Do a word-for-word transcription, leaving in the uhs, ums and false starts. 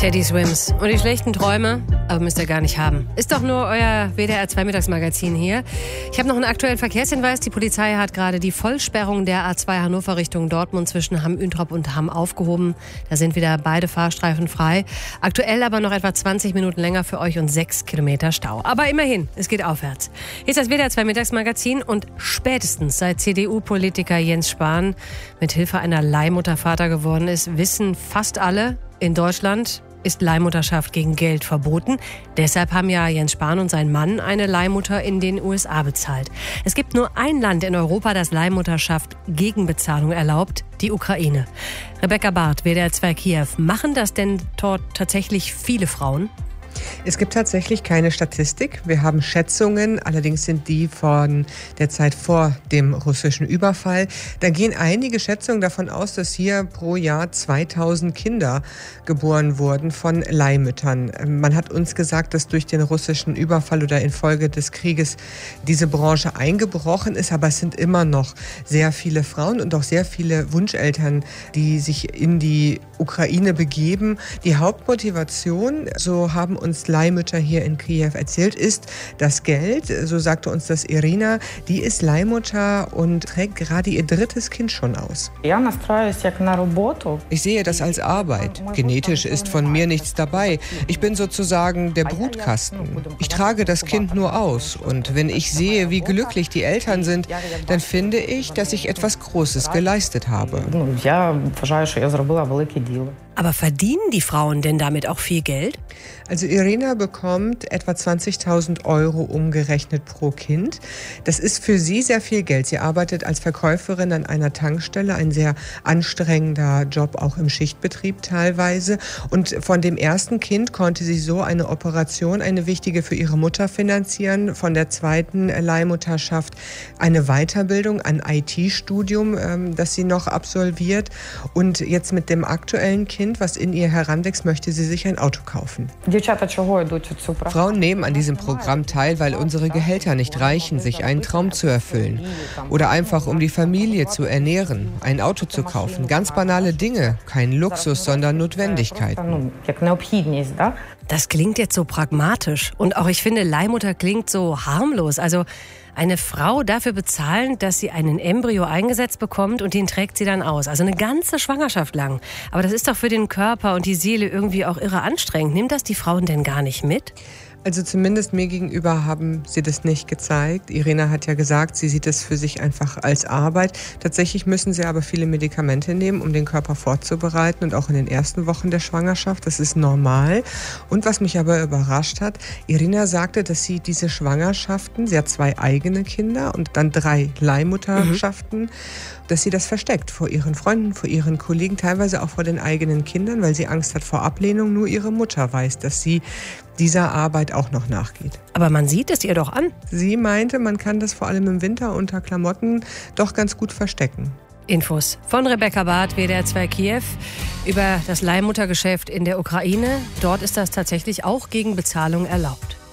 Teddy Swims. Und die schlechten Träume, aber müsst ihr gar nicht haben. Ist doch nur euer W D R zwei Mittagsmagazin hier. Ich habe noch einen aktuellen Verkehrshinweis. Die Polizei hat gerade die Vollsperrung der A zwei Hannover Richtung Dortmund zwischen Hamm-Üntrop und Hamm aufgehoben. Da sind wieder beide Fahrstreifen frei. Aktuell aber noch etwa zwanzig Minuten länger für euch und sechs Kilometer Stau. Aber immerhin, es geht aufwärts. Hier ist das W D R zwei Mittagsmagazin und spätestens seit C D U-Politiker Jens Spahn mit Hilfe einer Leihmutter Vater geworden ist, wissen fast alle, in Deutschland ist Leihmutterschaft gegen Geld verboten. Deshalb haben ja Jens Spahn und sein Mann eine Leihmutter in den U S A bezahlt. Es gibt nur ein Land in Europa, das Leihmutterschaft gegen Bezahlung erlaubt, die Ukraine. Rebecca Barth, W D R zwei Kiew. Machen das denn dort tatsächlich viele Frauen? Es gibt tatsächlich keine Statistik. Wir haben Schätzungen, allerdings sind die von der Zeit vor dem russischen Überfall. Da gehen einige Schätzungen davon aus, dass hier pro Jahr zweitausend Kinder geboren wurden von Leihmüttern. Man hat uns gesagt, dass durch den russischen Überfall oder infolge des Krieges diese Branche eingebrochen ist, aber es sind immer noch sehr viele Frauen und auch sehr viele Wunscheltern, die sich in die Ukraine begeben. Die Hauptmotivation, so haben uns Leihmütter hier in Kiew erzählt, ist das Geld. So sagte uns das Irina. Die ist Leihmutter und trägt gerade ihr drittes Kind schon aus. Ich sehe das als Arbeit. Genetisch ist von mir nichts dabei. Ich bin sozusagen der Brutkasten. Ich trage das Kind nur aus. Und wenn ich sehe, wie glücklich die Eltern sind, dann finde ich, dass ich etwas Großes geleistet habe. Aber verdienen die Frauen denn damit auch viel Geld? Also Irina bekommt etwa zwanzigtausend Euro umgerechnet pro Kind. Das ist für sie sehr viel Geld. Sie arbeitet als Verkäuferin an einer Tankstelle, ein sehr anstrengender Job, auch im Schichtbetrieb teilweise. Und von dem ersten Kind konnte sie so eine Operation, eine wichtige für ihre Mutter finanzieren. Von der zweiten Leihmutterschaft eine Weiterbildung, ein I T-Studium, ähm, das sie noch absolviert. Und jetzt mit dem aktuellen Kind, was in ihr heranwächst, möchte sie sich ein Auto kaufen. Frauen nehmen an diesem Programm teil, weil unsere Gehälter nicht reichen, sich einen Traum zu erfüllen. Oder einfach, um die Familie zu ernähren, ein Auto zu kaufen. Ganz banale Dinge, kein Luxus, sondern Notwendigkeiten. Das klingt jetzt so pragmatisch. Und auch ich finde, Leihmutter klingt so harmlos. Also eine Frau dafür bezahlen, dass sie einen Embryo eingesetzt bekommt und den trägt sie dann aus. Also eine ganze Schwangerschaft lang. Aber das ist doch für den Körper und die Seele irgendwie auch irre anstrengend. Nimmt das die Frauen denn gar nicht mit? Also zumindest mir gegenüber haben sie das nicht gezeigt. Irina hat ja gesagt, sie sieht es für sich einfach als Arbeit. Tatsächlich müssen sie aber viele Medikamente nehmen, um den Körper vorzubereiten und auch in den ersten Wochen der Schwangerschaft. Das ist normal. Und was mich aber überrascht hat, Irina sagte, dass sie diese Schwangerschaften, sie hat zwei eigene Kinder und dann drei Leihmutterschaften, mhm. dass sie das versteckt vor ihren Freunden, vor ihren Kollegen, teilweise auch vor den eigenen Kindern, weil sie Angst hat vor Ablehnung. Nur ihre Mutter weiß, dass sie dieser Arbeit auch noch nachgeht. Aber man sieht es ihr doch an. Sie meinte, man kann das vor allem im Winter unter Klamotten doch ganz gut verstecken. Infos von Rebecca Barth, W D R zwei Kiew, über das Leihmuttergeschäft in der Ukraine. Dort ist das tatsächlich auch gegen Bezahlung erlaubt.